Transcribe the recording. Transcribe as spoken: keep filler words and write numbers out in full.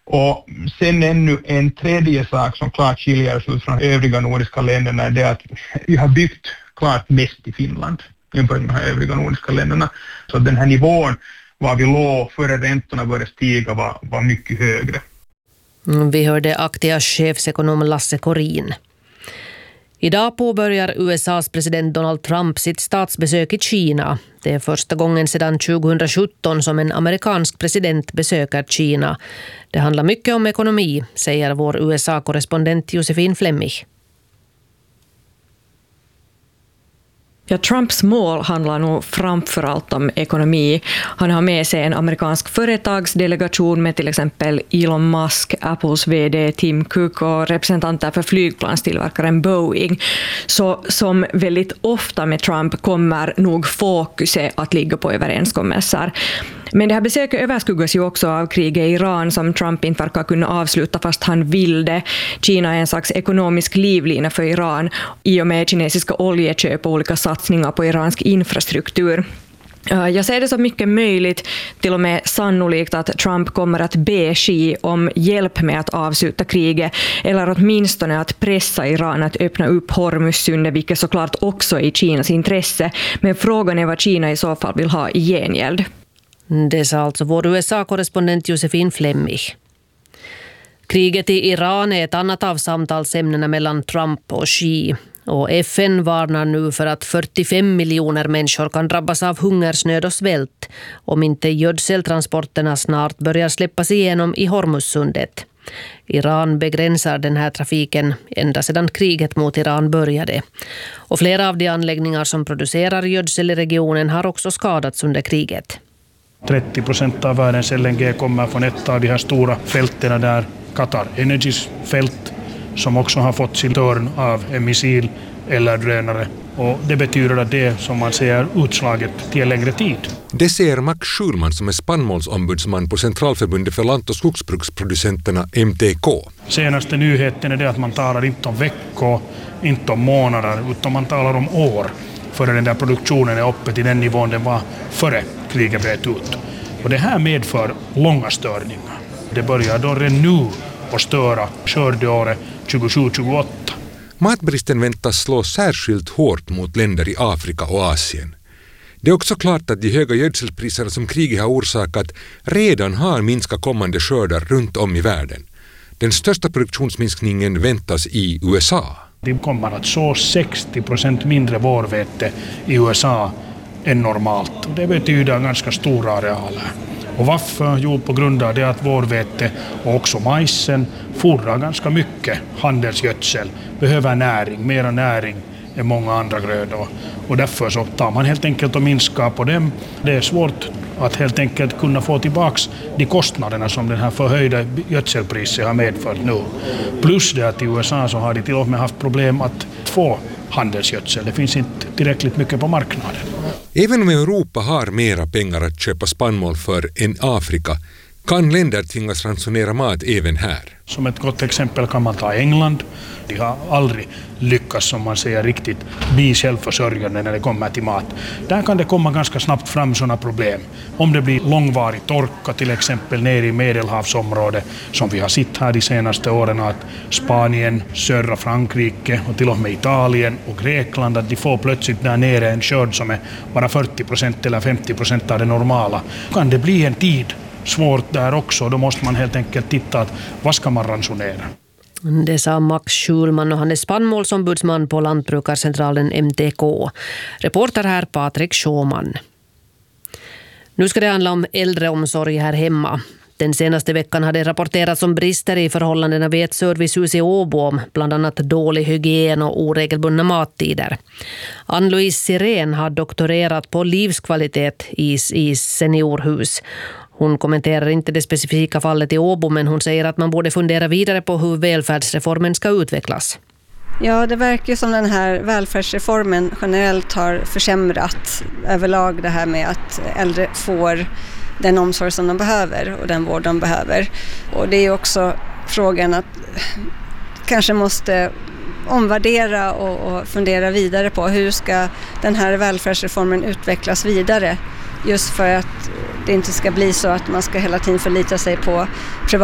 Och sen ännu en tredje sak som klart skiljer sig ut från övriga nordiska länderna är det att vi har byggt klart mest i Finland jämfört med de här övriga nordiska länderna. Så den här nivån var vi låg före räntorna började stiga var, var mycket högre. Vi hörde Aktias chefsekonom Lasse Korin. Idag påbörjar U S A:s president Donald Trump sitt statsbesök i Kina. Det är första gången sedan tjugohundrasjutton som en amerikansk president besöker Kina. Det handlar mycket om ekonomi, säger vår U S A-korrespondent Josefin Flemmig. Ja, Trumps mål handlar nog framförallt om ekonomi. Han har med sig en amerikansk företagsdelegation med till exempel Elon Musk, Apples vd Tim Cook och representanter för flygplanstillverkaren Boeing. Så som väldigt ofta med Trump kommer nog fokuset att ligga på överenskommelser. Men det här besöket överskuggas ju också av kriget i Iran som Trump inte verkar kunna avsluta fast han vill det. Kina är en slags ekonomisk livlina för Iran i och med kinesiska oljeköp och olika satsningar på iransk infrastruktur. Jag ser det så mycket möjligt, till och med sannolikt, att Trump kommer att be Xi om hjälp med att avsluta kriget eller åtminstone att pressa Iran att öppna upp Hormuzsundet, vilket såklart också är i Kinas intresse. Men frågan är vad Kina i så fall vill ha i gengäld. Det sa alltså vår U S A-korrespondent Josefin Flemmig. Kriget i Iran är ett annat av samtalsämnena mellan Trump och Xi. Och F N varnar nu för att fyrtiofem miljoner människor kan drabbas av hungersnöd och svält om inte gödseltransporterna snart börjar släppas igenom i Hormuzsundet. Iran begränsar den här trafiken ända sedan kriget mot Iran började. Och flera av de anläggningar som producerar gödsel i regionen har också skadats under kriget. trettio procent av världens L N G kommer från ett av de här stora fälten där, Qatar Energys fält, som också har fått sin törn av en missil eller drönare. Och det betyder att det, som man säger, utslaget till en längre tid. Det säger Max Schulman som är spannmålsombudsman på Centralförbundet för lant- och skogsbruksproducenterna M T K. Senaste nyheten är det att man talar inte om veckor, inte om månader, utan man talar om år. För den där produktionen är uppe till den nivån den var före kriget bröt ut. Och det här medför långa störningar. Det börjar då redan nu att störa skördeåret tjugosju tjugoåtta. Matbristen väntas slå särskilt hårt mot länder i Afrika och Asien. Det är också klart att de höga gödselpriserna som kriget har orsakat redan har minskat kommande skördar runt om i världen. Den största produktionsminskningen väntas i U S A. De kommer att så sextio procent mindre vårvete i U S A än normalt. Det betyder ganska stora arealer. Och varför? Jo, på grund av det att vårvete och också majsen fordrar ganska mycket handelsgödsel, behöver näring, mera näring än många andra grödor. Och därför så tar man helt enkelt och minskar på dem. Det är svårt att helt enkelt kunna få tillbaks de kostnaderna som den här förhöjda gödselpriset har medfört nu. Plus det att i U S A så har de till och med haft problem att få handelsgödsel. Det finns inte tillräckligt mycket på marknaden. Även om Europa har mera pengar att köpa spannmål för än Afrika kan länder tvingas ransonera mat även här. Som ett gott exempel kan man ta England. De har aldrig lyckats, som man säger, riktigt bli självförsörjande när det kommer till mat. Där kan det komma ganska snabbt fram sådana problem. Om det blir långvarig torka till exempel nere i Medelhavsområdet, som vi har sett här de senaste åren, att Spanien, södra Frankrike och till och med Italien och Grekland, att de får plötsligt där nere en skörd som är bara fyrtio procent eller femtio procent av det normala. Kan det bli en tid svårt där också, då måste man helt enkelt titta att vad ska man ransonera. Det sa Max Schulman och han är spannmålsombudsman på Lantbrukarcentralen M T K. Reporter här Patrik Schåman. Nu ska det handla om äldreomsorg här hemma. Den senaste veckan hade rapporterats om brister i förhållandena vid ett servicehus i Åbo om bland annat dålig hygien och oregelbundna mattider. Ann-Louise Sirén har doktorerat på livskvalitet i, i seniorhus. Hon kommenterar inte det specifika fallet i Åbo, men hon säger att man borde fundera vidare på hur välfärdsreformen ska utvecklas. Ja, det verkar som den här välfärdsreformen generellt har försämrat överlag det här med att äldre får den omsorg som de behöver och den vård de behöver. Och det är också frågan att kanske måste omvärdera och, och fundera vidare på hur ska den här välfärdsreformen utvecklas vidare, just för att det inte ska bli så att man ska hela tiden förlita sig på privat